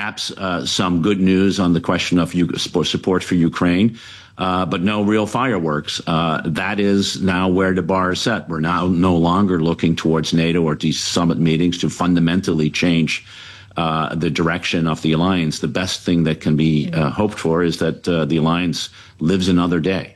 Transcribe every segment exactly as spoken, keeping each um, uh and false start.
perhaps uh, some good news on the question of U- support for Ukraine, uh, but no real fireworks. Uh, that is now where the bar is set. We're now no longer looking towards NATO or these summit meetings to fundamentally change uh, the direction of the alliance. The best thing that can be uh, hoped for is that uh, the alliance lives another day.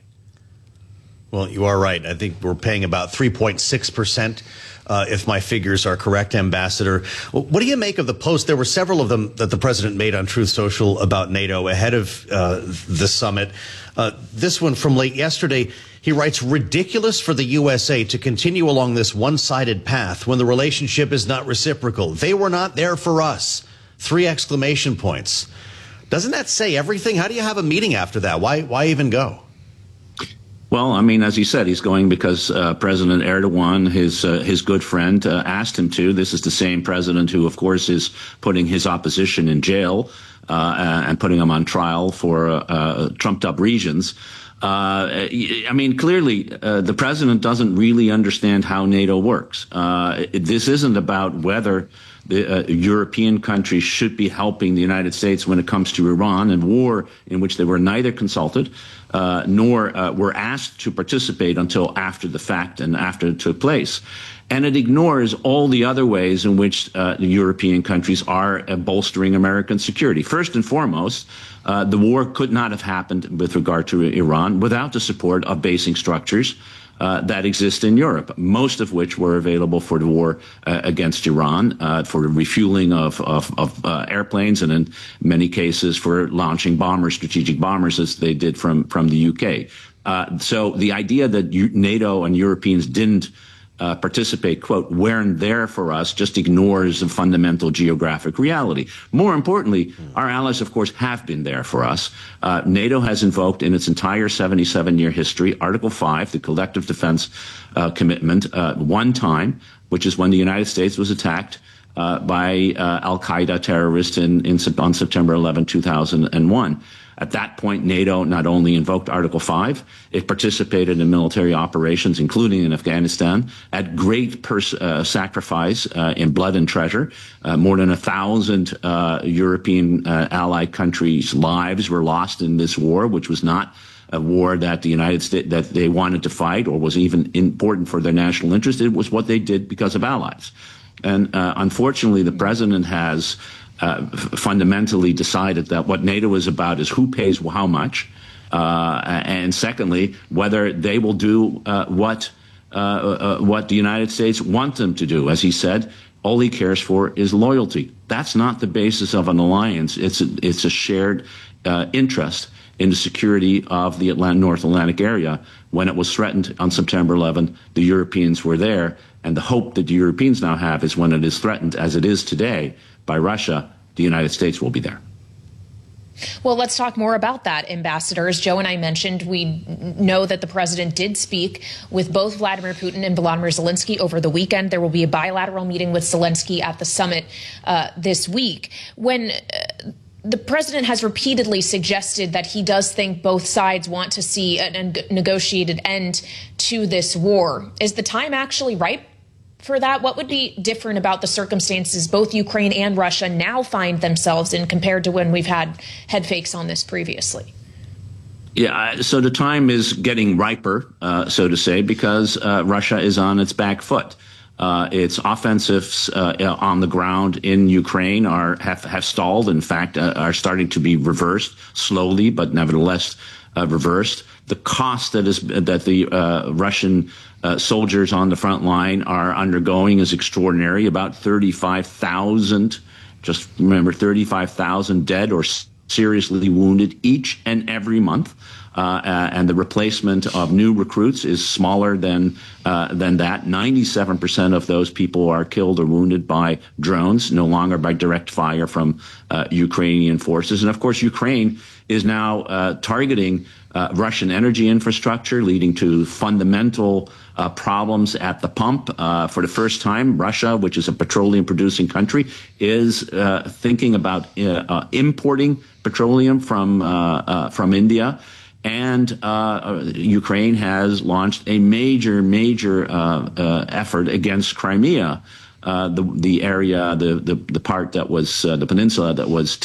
Well, you are right. I think we're paying about three point six percent. Uh, if my figures are correct, Ambassador. What do you make of the post? There were several of them that the president made on Truth Social about NATO ahead of uh, the summit. Uh, this one from late yesterday, he writes, ridiculous for the U S A to continue along this one-sided path when the relationship is not reciprocal. They were not there for us. Three exclamation points. Doesn't that say everything? How do you have a meeting after that? Why, why even go? Well, I mean, as he said, he's going because uh, President Erdogan, his uh, his good friend, uh, asked him to. This is the same president who, of course, is putting his opposition in jail uh, and putting them on trial for uh, trumped-up reasons. Uh, I mean, clearly, uh, the president doesn't really understand how NATO works. Uh, this isn't about whether the uh, European countries should be helping the United States when it comes to Iran and war in which they were neither consulted uh, nor uh, were asked to participate until after the fact and after it took place. And it ignores all the other ways in which uh, the European countries are uh, bolstering American security. First and foremost, uh, the war could not have happened with regard to Iran without the support of basing structures uh, that exist in Europe, most of which were available for the war uh, against Iran, uh, for the refueling of, of, of uh, airplanes, and in many cases for launching bombers, strategic bombers, as they did from, from the U K. Uh, so the idea that U- NATO and Europeans didn't Uh, participate, quote, weren't there for us, just ignores the fundamental geographic reality. More importantly, our allies, of course, have been there for us. Uh, NATO has invoked in its entire seventy-seven year history Article five, the collective defense uh, commitment, uh, one time, which is when the United States was attacked uh, by uh, al-Qaeda terrorists in, in, on September eleventh, two thousand one. At that point, NATO not only invoked Article five, it participated in military operations, including in Afghanistan, at great pers- uh, sacrifice uh, in blood and treasure. Uh, more than a thousand uh, European uh, allied countries' lives were lost in this war, which was not a war that the United States, that they wanted to fight or was even important for their national interest. It was what they did because of allies. And uh, unfortunately, the president has Uh, f- fundamentally decided that what NATO is about is who pays how much, uh, and secondly, whether they will do uh, what uh, uh, what the United States want them to do. As he said, all he cares for is loyalty. That's not the basis of an alliance. It's a, it's a shared uh, interest in the security of the Atlantic, North Atlantic area. When it was threatened on September eleventh, the Europeans were there, and the hope that the Europeans now have is when it is threatened, as it is today, by Russia, the United States will be there. Well, let's talk more about that, Ambassador. As Joe and I mentioned, we know that the president did speak with both Vladimir Putin and Volodymyr Zelensky over the weekend. There will be a bilateral meeting with Zelensky at the summit uh, this week. When uh, the president has repeatedly suggested that he does think both sides want to see a, a negotiated end to this war, is the time actually ripe for that? What would be different about the circumstances both Ukraine and Russia now find themselves in compared to when we've had head fakes on this previously? Yeah, so the time is getting riper, uh, so to say, because uh, Russia is on its back foot. Uh, its offensives uh, on the ground in Ukraine are have, have stalled. In fact, uh, are starting to be reversed slowly, but nevertheless uh, reversed. The cost that is that the uh, Russian uh, soldiers on the front line are undergoing is extraordinary. About thirty-five thousand, just remember, thirty-five thousand dead or seriously wounded each and every month. Uh, uh, and the replacement of new recruits is smaller than uh, than that. ninety-seven percent of those people are killed or wounded by drones, no longer by direct fire from uh, Ukrainian forces. And of course, Ukraine is now uh, targeting uh, Russian energy infrastructure, leading to fundamental uh, problems at the pump. Uh, for the first time, Russia, which is a petroleum-producing country, is uh, thinking about uh, uh, importing petroleum from uh, uh, from India. And uh, Ukraine has launched a major, major uh, uh, effort against Crimea, uh, the the area, the, the the part that was uh, the peninsula that was